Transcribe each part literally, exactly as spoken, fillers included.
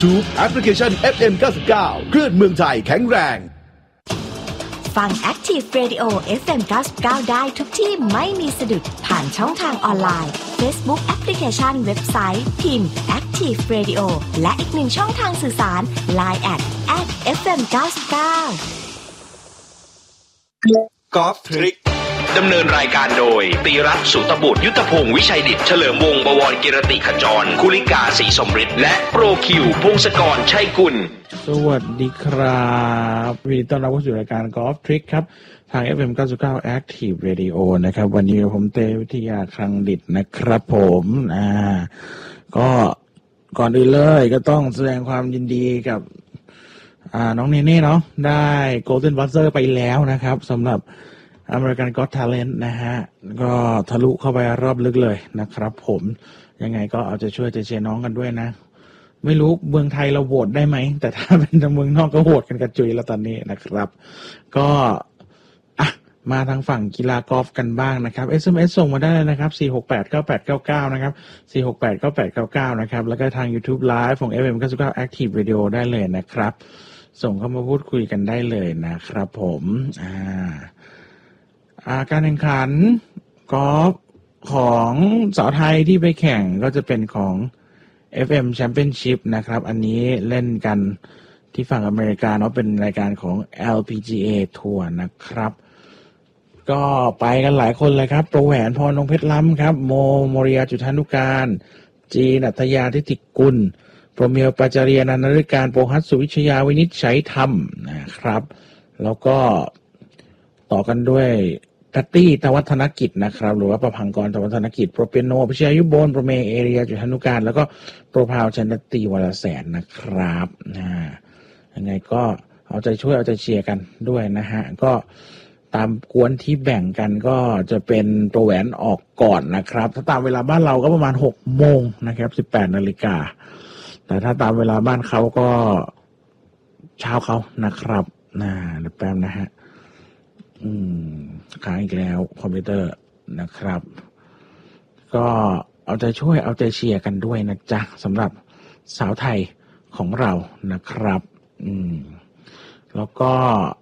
ทูบแอปพลิเคชัน เอฟ เอ็ม เก้าสิบเก้า คลื่นเมืองไทยแข็งแรงฟัง Active Radio เอฟ เอ็ม เก้าสิบเก้า ได้ทุกที่ไม่มีสะดุดผ่านช่องทางออนไลน์ Facebook แอปพลิเคชันเว็บไซต์พิมพ์ Active Radio และอีกหนึ่งช่องทางสื่อสาร ไลน์ แอท แอท เอฟ เอ็ม เก้าสิบเก้ากอล์ฟทริคดำเนินรายการโดยตีรัตน์สุตบุตรยุทธพงศ์วิชัยดิษฐ์เฉลิมวงศ์บวรกิรติขจรคุลิกาศรีสมฤทธิ์และโปรคิวพงศกรชัยกุลสวัสดีครับวินต้อนรับเข้าสู่รายการกอล์ฟทริคครับทาง เอฟ เอ็ม เก้าสิบเก้า Active Radio นะครับวันนี้ผมเต้วิทยาคลังดิษฐ์นะครับผมอ่าก็ก่อนอื่นเลยก็ต้องแสดงความยินดีกับอ่าน้องเนเน่เนาะได้ Golden Buzzer ไปแล้วนะครับสำหรับAmerican Got Talent นะฮะก็ทะลุเข้าไปรอบลึกเลยนะครับผมยังไงก็เอาใจช่วยใจเชียร์น้องกันด้วยนะไม่รู้เมืองไทยเราโหวตได้ไหมแต่ถ้าเป็นทางเมืองนอกก็โหวตกันกระจุยแล้วตอนนี้นะครับก็อ่ะมาทางฝั่งกีฬากอล์ฟกันบ้างนะครับ เอส เอ็ม เอส ส่งมาได้เลยนะครับสี่ หก แปด เก้า แปด เก้า เก้านะครับสี่ หก แปด เก้า แปด เก้า เก้านะครับแล้วก็ทาง YouTube Live ของ เอฟ เอ็ม เก้าสิบเก้า Active Radio ได้เลยนะครับส่งเข้ามาพูดคุยกันได้เลยนะครับผมอ่าอาการแข่งขันกอล์ฟของสาวไทยที่ไปแข่งก็จะเป็นของ เอฟ เอ็ม Championship นะครับอันนี้เล่นกันที่ฝั่งอเมริกาเนาะเป็นรายการของ แอล พี จี เอ ทัวร์นะครับก็ไปกันหลายคนเลยครับโปรแหวนพรนงเพชรล้ำครับโมโมริยาจุฑานุการจีนัทยาทิติกุลโปรเมียวปาจารียนันทฤการโปรฮัสสุวิชยาวินิจฉัยธรรมนะครับแล้วก็ต่อกันด้วยแพตตี้ตวัฒนกิจนะครับหรือว่าประพังกรตวัฒนกิจโปรเปียโนพิชยายุบลโปรเมเอเรียจุฑานุการแล้วก็โปรพาวชันตีวรแสนนะครับนะยังไงก็เอาใจช่วยเอาใจเชียร์กันด้วยนะฮะก็ตามกวนที่แบ่งกันก็จะเป็นโปรแหวนออกก่อนนะครับถ้าตามเวลาบ้านเราก็ประมาณหกโมงนะครับสิบแปดนาฬิกาแต่ถ้าตามเวลาบ้านเขาก็เช้าเขานะครับนะเดี๋ยวแป๊บนะฮะอืมค้างอีกแล้วคอมพิวเตอร์นะครับก็เอาใจช่วยเอาใจเชียร์กันด้วยนะจ๊ะสำหรับสาวไทยของเรานะครับอืมแล้วก็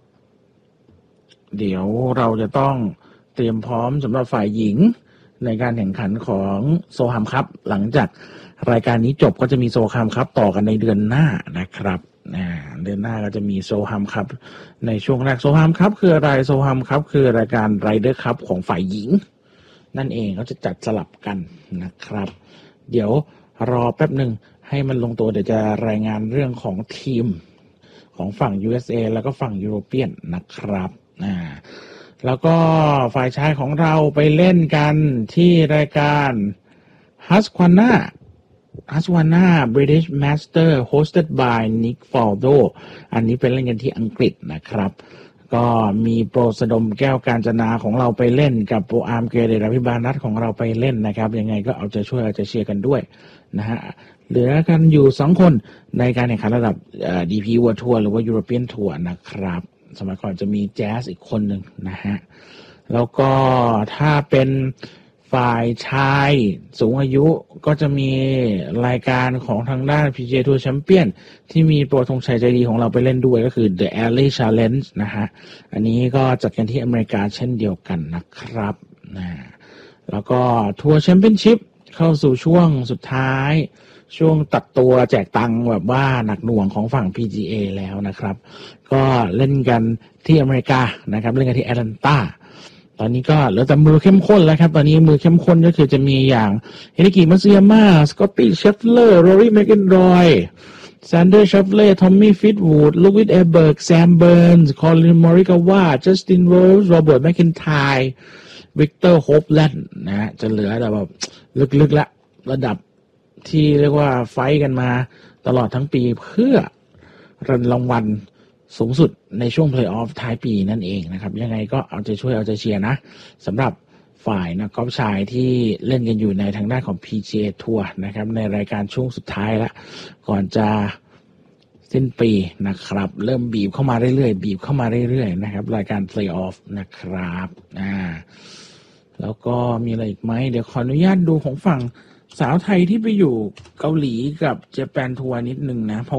เดี๋ยวเราจะต้องเตรียมพร้อมสำหรับฝ่ายหญิงในการแข่งขันของโซฮัมคัพหลังจากรายการนี้จบก็จะมีโซฮัมคัพต่อกันในเดือนหน้านะครับเดือนหน้าก็จะมีโซฮัมคัพในช่วงแรกโซฮัมคัพคืออะไรโซฮัมคัพคือรายการไรเดอร์คัพของฝ่ายหญิงนั่นเองเขาจะจัดสลับกันนะครับเดี๋ยวรอแป๊บหนึ่งให้มันลงตัวเดี๋ยวจะรายงานเรื่องของทีมของฝั่ง ยู เอส เอ แล้วก็ฝั่งยุโรเปียนนะครับอ่าแล้วก็ฝ่ายชายของเราไปเล่นกันที่รายการฮัสควาน่าฮัสวาน่า British Master hosted by Nick Faldo อันนี้เป็นเล่นกันที่อังกฤษนะครับก็มีโปรสดมแก้วกาญจนาของเราไปเล่นกับโปรอาร์มเกเรพิบาลนัทของเราไปเล่นนะครับยังไงก็เอาใจช่วยเอาใจเชียร์กันด้วยนะฮะเหลือกันอยู่สองคนในการแข่งขันระดับ ดี พี World Tour หรือว่า European Tour นะครับสมัยก่อนจะมีแจ๊สอีกคนหนึ่งนะฮะแล้วก็ถ้าเป็นฝ่ายชายสูงอายุก็จะมีรายการของทางด้าน พี จี เอ Tour Champion ที่มีโปรธงชัยใจดีของเราไปเล่นด้วยก็คือ The Alley Challenge นะฮะอันนี้ก็จัดกันที่อเมริกาเช่นเดียวกันนะครับนะแล้วก็ Tour Championship เข้าสู่ช่วงสุดท้ายช่วงตัดตัวแจกตังค์แบบว่าหนักหน่วงของฝั่ง พี จี เอ แล้วนะครับก็เล่นกันที่อเมริกานะครับเล่นกันที่แอตแลนตาตอนนี้ก็เหลือแต่มือเข้มข้นแล้วครับตอนนี้มือเข้มข้นก็คือจะมีอย่างเฮนิกิมัตสึยาม่าสกอตตี้เชฟเลอร์โรรี่แมคเคนรอยแซนเดอร์เชฟเลอร์ทอมมี่ฟิตวูดลูวิสเอเบิร์กแซมเบิร์นส์คอลินมอริกาวาจัสตินโรสโรเบิร์ตแมคเคนไทร์วิกเตอร์โฮปแลนด์นะฮะจะเหลือแต่แบบลึกๆละระดับที่เรียกว่าไฟท์กันมาตลอดทั้งปีเพื่อรันรางวัลสูงสุดในช่วงเพลย์ออฟท้ายปีนั่นเองนะครับยังไงก็เอาใจช่วยเอาใจเชียร์นะสำหรับฝ่ายนักกอล์ฟชายที่เล่นกันอยู่ในทางด้านของ พี จี เอ ทัวร์นะครับในรายการช่วงสุดท้ายแล้วก่อนจะสิ้นปีนะครับเริ่มบีบเข้ามาเรื่อยๆบีบเข้ามาเรื่อยๆนะครับรายการเพลย์ออฟนะครับอ่าแล้วก็มีอะไรอีกไหมเดี๋ยวขออนุญาตดูของฝั่งสาวไทยที่ไปอยู่เกาหลีกับเจแปนทัวร์นิดนึงนะ